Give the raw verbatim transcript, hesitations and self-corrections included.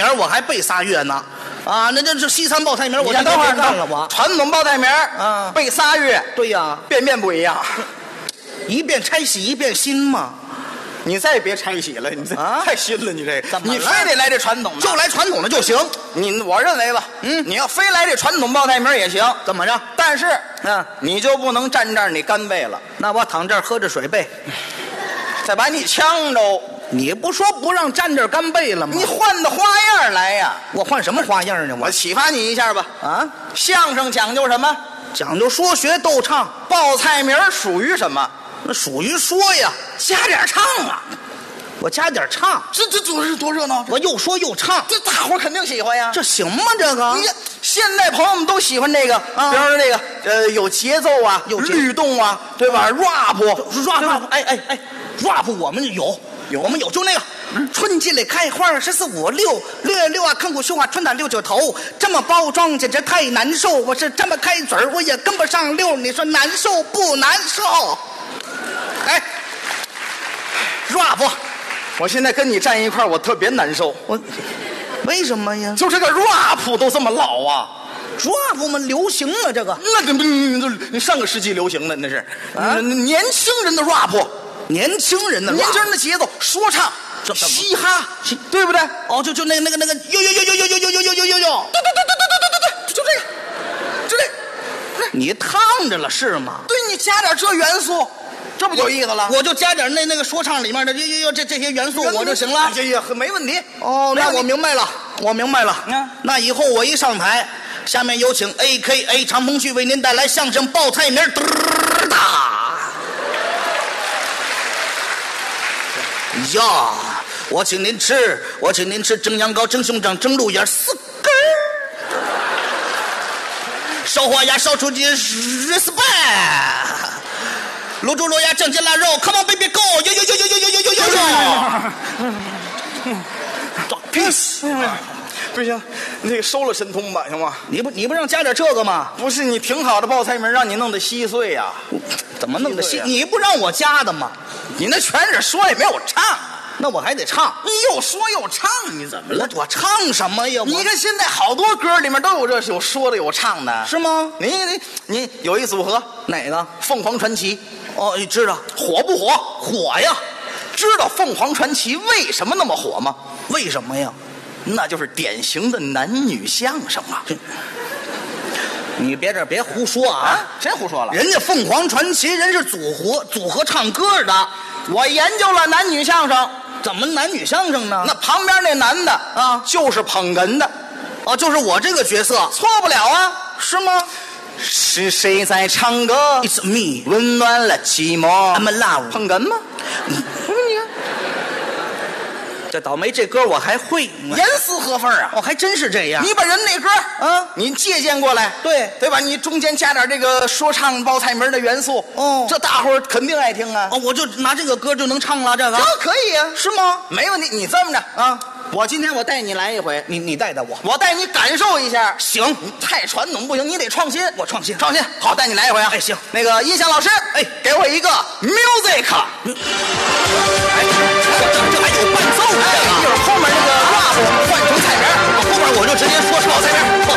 名我还背仨月呢。啊，那这是西餐报菜名，我等会儿干了我。 传统报菜名， 啊， 背仨月， 对呀， 遍遍不一样， 一遍拆洗一遍新嘛。 你再别拆洗了，你这、啊、太新了，你这个，你非得来这传统的， 就来传统的就行。 你我认为吧，嗯，你要非来这传统报菜名也行， 怎么着？ 但是，嗯，你就不能站这儿你干背了， 那我躺这儿喝着水背， 再把你呛着。 你不说不让站这儿干背了吗？ 你换的花样来呀！ 我换什么花样呢？ 我启发你一下吧。 啊， 相声讲究什么？ 讲究说学逗唱。 报菜名属于什么？ 那属于说呀， 加点唱啊！ 我加点唱， 这这多是多热闹！ 我又说又唱， 这大伙肯定喜欢呀。 这行吗？这个， 你看现在朋友们都喜欢这个，啊、比方说这个呃有节奏啊，有律动啊，对吧 ？rap，rap， 哎哎哎 ，rap 我们有。有我们有就那个，嗯、春季里开花，十四五六六月六啊，看古秀啊，春打六九头，这么包装简直太难受。我是这么开嘴我也跟不上溜。你说难受不难受？哎 ，rap， 我现在跟你站一块我特别难受。 我为什么呀？ 就这个 rap 都这么老啊 ，rap 们流行了这个， 那怎么你上个世纪流行的那是啊？年轻人的 rap。 年轻人的年轻人的节奏，说唱，嘻哈，对不对？ 哦，就就那那个那个，呦呦呦呦呦呦呦呦呦呦呦呦， 对对对对对对对对，就这个，就这个， 你烫着了是吗？ 对，你加点这元素，这不就有意思了？ 我就加点那那个说唱里面的呦呦呦这这些元素，我就行了。 这也没问题。 哦，那我明白了，我明白了。嗯，那以后我一上台，下面有请 A K A 长鹏旭为您带来相声报菜名，嘚哒。呀，我请您吃，我请您吃蒸羊羔、蒸熊掌、蒸鹿眼四根儿，烧花鸭、烧雏鸡、respect， 卤猪、卤鸭、酱鸡、腊肉 ，Come on baby go， 呦呦呦呦呦呦呦呦呦呦 ，peace。 不行，你这个收了神通吧，行吗？ 你不你不让加点这个吗？ 不是，你挺好的报菜名，让你弄得稀碎呀、啊？ 怎么弄得稀？你不让我加的吗？ 你那全是说也没有唱， 那我还得唱。 你又说又唱，你怎么了？ 我我唱什么呀？ 你看现在好多歌里面都有这有说的有唱的， 是吗？ 你你你有一组合， 哪个？ 凤凰传奇。 哦，你知道火不火？ 火呀！ 知道凤凰传奇为什么那么火吗？ 为什么呀？ 那就是典型的男女相声啊！ 你别这别胡说啊！啊谁胡说了？ 人家凤凰传奇人是组合组合唱歌的， 我研究了男女相声。 怎么男女相声呢？ 那旁边那男的啊，就是捧哏的， 哦，就是我这个角色， 错不了啊， 是吗？ 是谁在唱歌 ？It's me， 温暖了寂寞。 I'm love， 捧哏吗？ 嗯，你看。这倒霉，这歌我还会， 严丝合缝啊！ 哦，还真是这样。 你把人那歌啊，你借鉴过来， 对对吧？你中间加点这个说唱报菜名的元素， 哦， 这大伙儿肯定爱听啊！ 哦，我就拿这个歌就能唱了，这个这可以啊， 是吗？ 没问题，你这么着啊，我今天我带你来一回， 你你带带我， 我带你感受一下。 行， 你太传统不行，你得创新。 我创新， 创新，好，带你来一回啊！ 哎，行， 那个音响老师，哎，给我一个 music。 哎，这这还有伴奏呢。 哎，一会儿后面那个 rap 换成菜名， 后面我就直接说报菜名。